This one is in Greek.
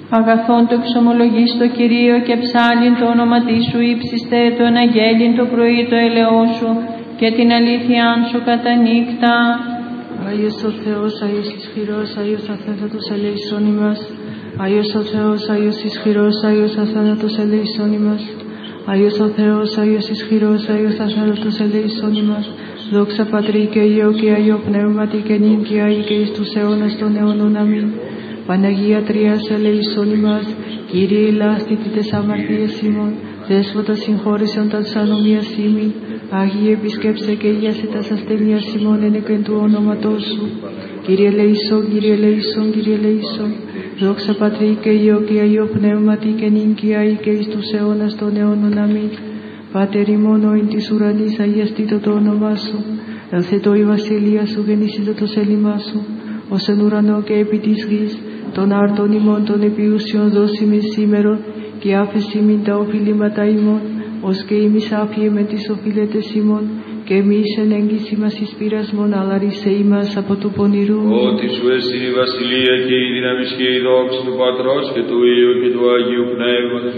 Αγαθόν το εξομολογείς το Κυρίο και ψάλιν το όνομα σου ύψιστε, το αναγγέλιν το πρωί το ελαιό σου και την αλήθειάν σου κατά νύχτα. Άγιος ο Θεός, Άγιος ισχυρός, Άγιος αθάνατος ελέησον ημάς. Άγιος ο Θεός, Άγιος ισχυρός, Άγιος αθάνατος ελέησον ημάς. Άγιος ο Θεός, Άγιος ισχυρός, Άγιος αθάνατος ελέησον ημάς. Δόξα Πατρί και Υιό και Άγιο Πνεύματι και νυν και αεί και εις τους αιώνας των αιώνων. Αμήν. Παναγία Τριάς ελέησον ημάς. Κύριε ηλάστητη τες αμαρτίες ημών. Δέσποτα συγχώρησον τας ανομίας ημών. Άγιε επισκέψε και ίασε τας ασθενείας ημών εν εκεν του ονόματός σου. Κύριε ελέησον, Κύριε ελέησον, Κύριε ελέησον. Δόξα Πατρί και Υιό και Αγίο Πνεύματι και νυν και αεί και εις τους αιώνας των αιώνων. Αμήν. Πάτερ ημών ο εν της ουρανής, αγιαστήτω το όνομά σου. Ελθετώ η βασιλεία σου, γεννήσιτο το θέλημά σου. Ως εν ουρανό και επί της γης, των άρτων ημών των επιούσιων δώσιμης σήμερον και άφεση μην τα οφειλήματα ημών, ως και ημείς άφιεμεν τις οφείλετες ημών, και εμείς εν έγκυση μας εις πειρασμόν, αλλά ρίσε ημάς από του πονηρού. Ότι σου έσυν η βασιλεία και η δύναμις και η δόξη του Πατρός και του Υιού και του Αγίου Πνεύματος